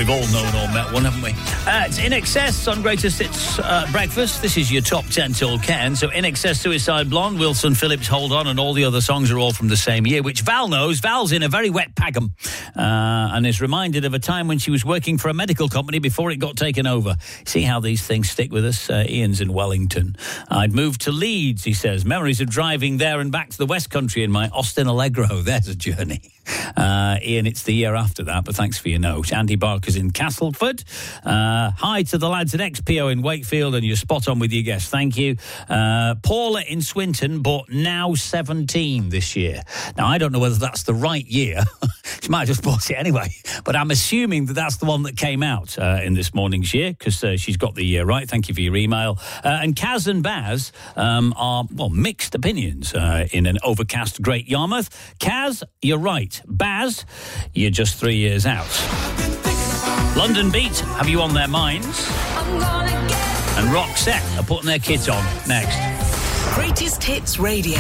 We've all known or met one, haven't we? It's In Excess on Greatest Hits Breakfast. This is your top 10 till Ken. So In Excess, Suicide Blonde, Wilson Phillips, Hold On, and all the other songs are all from the same year, which Val knows. Val's in a very wet Pagham and is reminded of a time when she was working for a medical company before it got taken over. See how these things stick with us? Ian's in Wellington. I'd moved to Leeds, he says. Memories of driving there and back to the West Country in my Austin Allegro. There's a journey. Ian, it's the year after that, but thanks for your note. Andy Barker's in Castleford. Hi to the lads at XPO in Wakefield, and you're spot on with your guess. Thank you. Paula in Swinton, but now 17 this year. Now, I don't know whether that's the right year. She might have just bought it anyway, but I'm assuming that that's the one that came out in this morning's year, because she's got the year right. Thank you for your email. And Kaz and Baz are, well, mixed opinions in an overcast Great Yarmouth. Kaz, you're right. Baz, you're just 3 years out. London Beat have you on their minds. And Roxette are putting their kids on next. Greatest Hits Radio.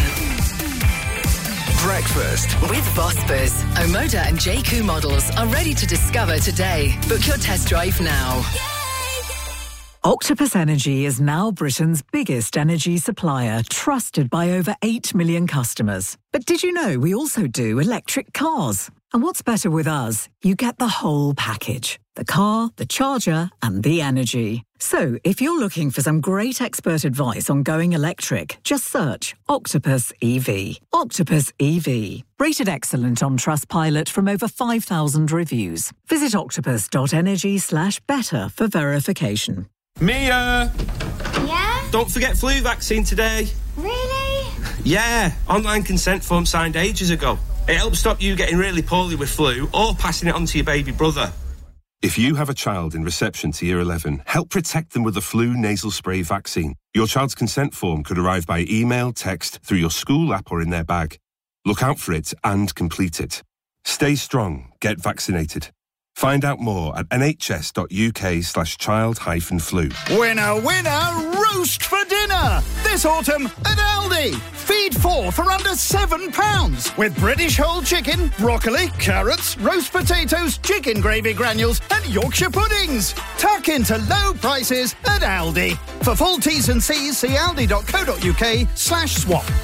Breakfast with Vospers. Omoda and JQ models are ready to discover today. Book your test drive now. Octopus Energy is now Britain's biggest energy supplier, trusted by over 8 million customers. But did you know we also do electric cars? And what's better with us? You get the whole package. The car, the charger, and the energy. So, if you're looking for some great expert advice on going electric, just search Octopus EV. Octopus EV. Rated excellent on Trustpilot from over 5,000 reviews. Visit octopus.energy/better for verification. Mia! Yeah? Don't forget flu vaccine today. Really? Yeah, online consent form signed ages ago. It helps stop you getting really poorly with flu or passing it on to your baby brother. If you have a child in reception to Year 11, help protect them with the flu nasal spray vaccine. Your child's consent form could arrive by email, text, through your school app or in their bag. Look out for it and complete it. Stay strong. Get vaccinated. Find out more at nhs.uk/child-flu. Winner, winner, roast for dinner! This autumn at Aldi. Feed 4 for under £7 with British whole chicken, broccoli, carrots, roast potatoes, chicken gravy granules and Yorkshire puddings. Tuck into low prices at Aldi. For full T's and C's, see aldi.co.uk/swap.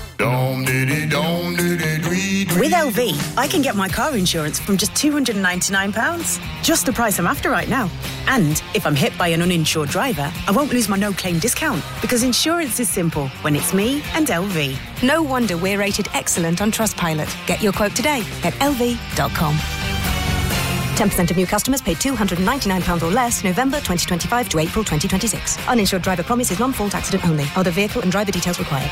With LV, I can get my car insurance from just £299. Just the price I'm after right now. And if I'm hit by an uninsured driver, I won't lose my no-claim discount, because insurance is simple when it's me and LV. No wonder we're rated excellent on Trustpilot. Get your quote today at lv.com. 10% of new customers paid £299 or less November 2025 to April 2026. Uninsured driver promise is non-fault accident only. Other vehicle and driver details required.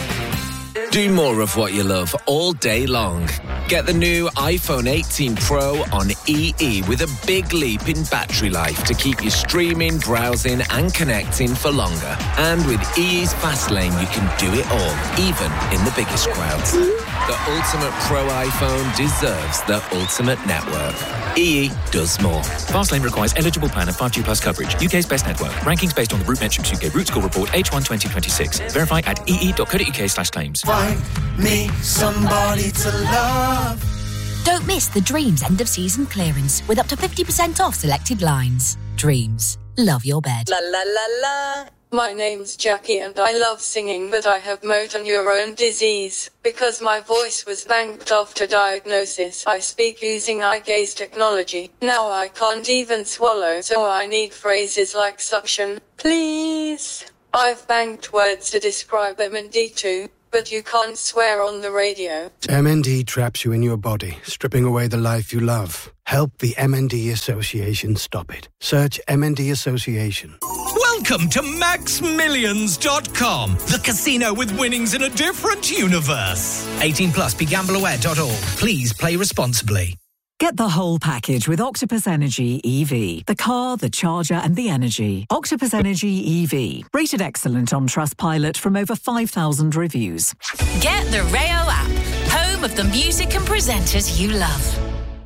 Do more of what you love all day long. Get the new iPhone 18 Pro on EE with a big leap in battery life to keep you streaming, browsing and connecting for longer. And with EE's Fast Lane, you can do it all, even in the biggest crowds. The ultimate Pro iPhone deserves the ultimate network. EE does more. Fastlane requires eligible plan and 5G plus coverage. UK's best network. Rankings based on the Root Metrics UK Root Score Report H1 2026. Verify at ee.co.uk/claims. Find me somebody to love. Don't miss the Dreams end of season clearance with up to 50% off selected lines. Dreams. Love your bed. La la la la. My name's Jackie and I love singing, but I have motor neurone disease. Because my voice was banked after diagnosis, I speak using eye gaze technology. Now I can't even swallow, so I need phrases like suction, please. I've banked words to describe MND too, but you can't swear on the radio. MND traps you in your body, stripping away the life you love. Help the MND Association stop it. Search MND Association. Welcome to MaxMillions.com, the casino with winnings in a different universe. 18 plus, begambleaware.org. Please play responsibly. Get the whole package with Octopus Energy EV. The car, the charger and the energy. Octopus Energy EV. Rated excellent on Trustpilot from over 5,000 reviews. Get the Rayo app, home of the music and presenters you love.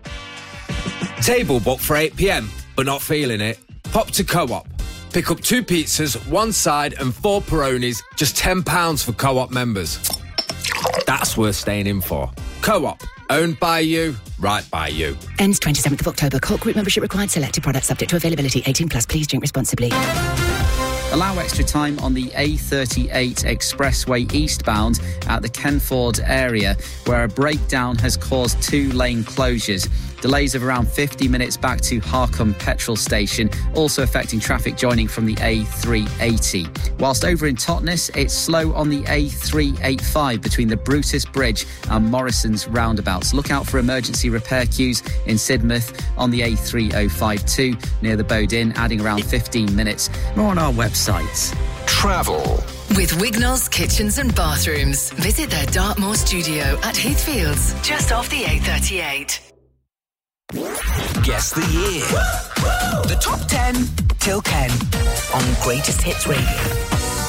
Table booked for 8 p.m, but not feeling it? Pop to Co-op. Pick up 2 pizzas, 1 side and 4 Peronis, just £10 for Co-op members. That's worth staying in for. Co-op. Owned by you, right by you. Ends 27th of October. Colt Group membership required. Selected products subject to availability. 18 plus. Please drink responsibly. Allow extra time on the A38 expressway eastbound at the Kenford area, where a breakdown has caused 2 lane closures. Delays of around 50 minutes back to Harcombe petrol station, also affecting traffic joining from the A380. Whilst over in Totnes, it's slow on the A385 between the Brutus Bridge and Morrison's roundabouts. Look out for emergency repair queues in Sidmouth on the A3052 near the Bode Inn, adding around 15 minutes. More on our website. Travel. With Wignall's Kitchens and Bathrooms. Visit their Dartmoor studio at Heathfields, just off the A38. Guess the year. The top 10 till Ken on Greatest Hits Radio.